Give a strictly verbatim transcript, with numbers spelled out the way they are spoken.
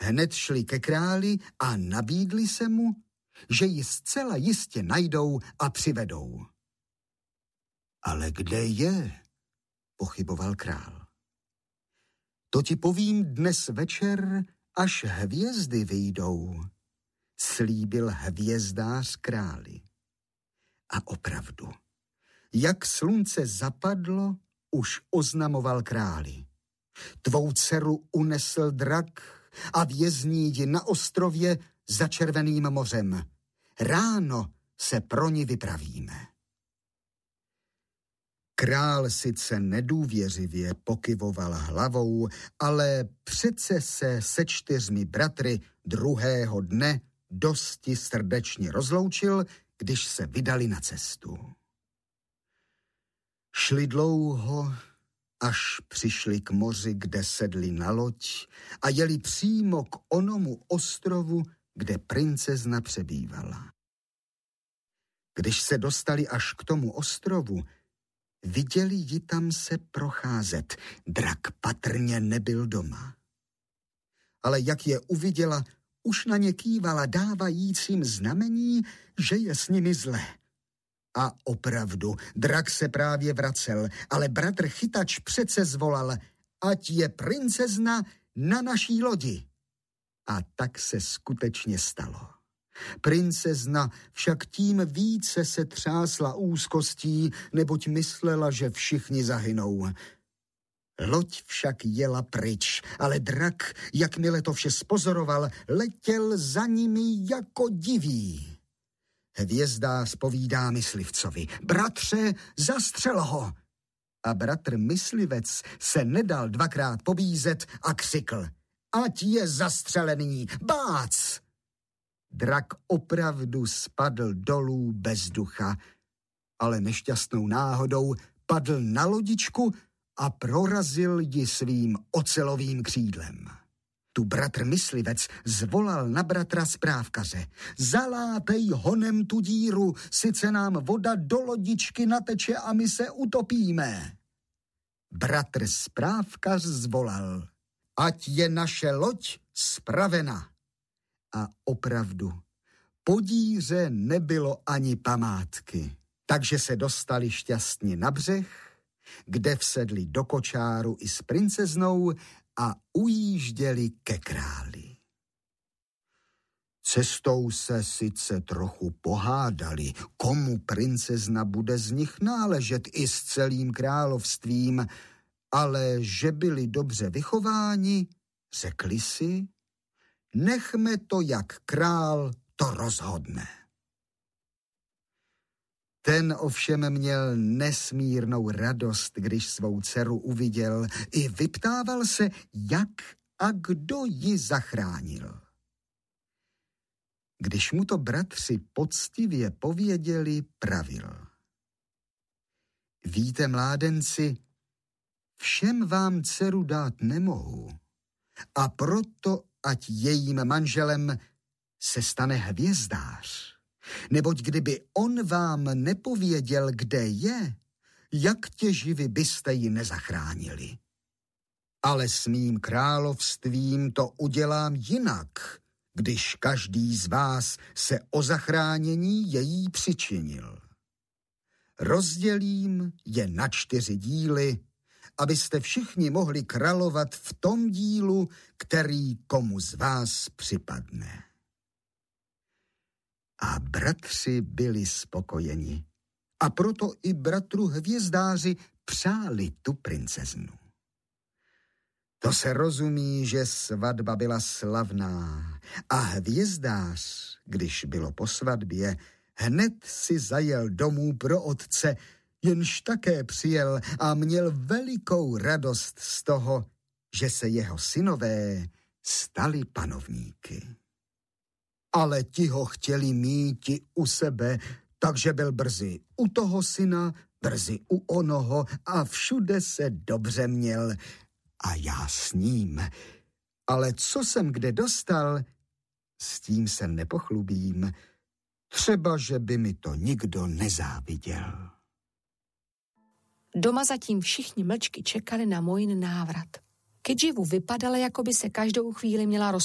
Hned šli ke králi a nabídli se mu, že ji zcela jistě najdou a přivedou. Ale kde je? Pochyboval král. To ti povím dnes večer, až hvězdy vyjdou, slíbil hvězdář králi. A opravdu, jak slunce zapadlo, už oznamoval králi. Tvou dceru unesl drak a vězní ji na ostrově za Červeným mořem. Ráno se pro ní vypravíme. Král sice nedůvěřivě pokyvoval hlavou, ale přece se se čtyřmi bratry druhého dne dosti srdečně rozloučil, když se vydali na cestu. Šli dlouho, až přišli k moři, kde sedli na loď a jeli přímo k onomu ostrovu, kde princezna přebývala. Když se dostali až k tomu ostrovu, viděli ji tam se procházet. Drak patrně nebyl doma. Ale jak je uviděla, už na ně kývala dávajícím znamení, že je s nimi zle. A opravdu, drak se právě vracel, ale bratr chytač přece zvolal, ať je princezna na naší lodi. A tak se skutečně stalo. Princezna však tím více se třásla úzkostí, neboť myslela, že všichni zahynou. Loď však jela pryč, ale drak, jakmile to vše spozoroval, letěl za nimi jako divý. Hvězdář povídá myslivcovi, bratře, zastřel ho. A bratr myslivec se nedal dvakrát pobízet a křikl, ať je zastřelený, bác! Drak opravdu spadl dolů bez ducha, ale nešťastnou náhodou padl na lodičku a prorazil ji svým ocelovým křídlem. Tu bratr myslivec zvolal na bratra správkaře. Zalápej honem tu díru, sice nám voda do lodičky nateče a my se utopíme. Bratr správkař zvolal, ať je naše loď spravena. A opravdu, po díře nebylo ani památky, takže se dostali šťastně na břeh, kde vsedli do kočáru i s princeznou a ujížděli ke králi. Cestou se sice trochu pohádali, komu princezna bude z nich náležet i s celým královstvím, ale že byli dobře vychováni, řekli si, nechme to, jak král to rozhodne. Ten ovšem měl nesmírnou radost, když svou dceru uviděl, i vyptával se, jak a kdo ji zachránil. Když mu to bratři poctivě pověděli, pravil. Víte, mládenci, všem vám dceru dát nemohu, a proto ať jejím manželem se stane hvězdář. Neboť kdyby on vám nepověděl, kde je, jak těživy byste ji nezachránili. Ale s mým královstvím to udělám jinak, když každý z vás se o zachránění její přičinil. Rozdělím je na čtyři díly, abyste všichni mohli královat v tom dílu, který komu z vás připadne. A bratři byli spokojeni. A proto i bratru hvězdáři přáli tu princeznu. To se rozumí, že svatba byla slavná a hvězdář, když bylo po svatbě, hned si zajel domů pro otce, jenž také přijel a měl velikou radost z toho, že se jeho synové stali panovníky. Ale ti ho chtěli míti u sebe, takže byl brzy u toho syna, brzy u onoho a všude se dobře měl. A já s ním. Ale co jsem kde dostal, s tím se nepochlubím. Třeba, že by mi to nikdo nezáviděl. Doma zatím všichni mlčky čekali na Mojin návrat. Kydživu vypadala, jako by se každou chvíli měla roz